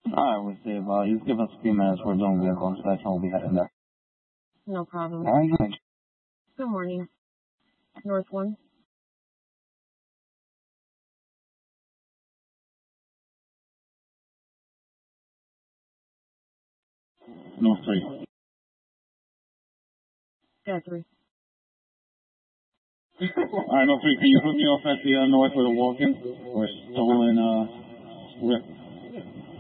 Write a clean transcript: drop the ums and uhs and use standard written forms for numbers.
Alright, we'll see about you. Just give us a few minutes. We're doing vehicle inspection. We'll be heading there. No problem. Alright, good. Good morning. North 1. North 3. Got 3. Alright, North 3, can you put me off at the north where the walk is? Or stolen,